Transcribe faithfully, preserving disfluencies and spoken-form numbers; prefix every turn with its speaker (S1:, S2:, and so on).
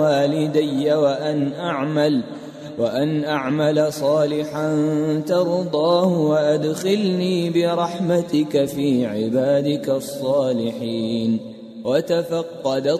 S1: والدي وأن أعمل وأن أعمل صالحا ترضاه وأدخلني برحمتك في عبادك الصالحين. وتفقد